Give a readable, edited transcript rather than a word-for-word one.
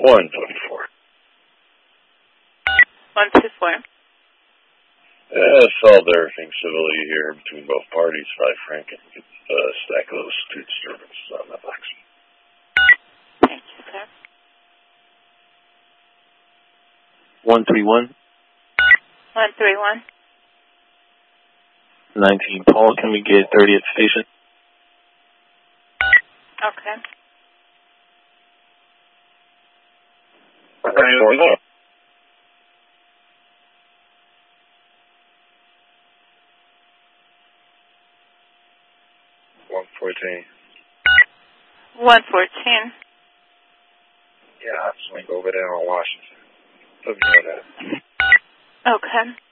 124. 124. Solved everything civilly here between both parties. 5 franc and get a stack of those 2 disturbances on that box. Thank you, sir. 131. 131. 19 Paul, can we get 30th station? Okay. 114. 114. Yeah, I'll swing over there on Washington. Look at that. Okay.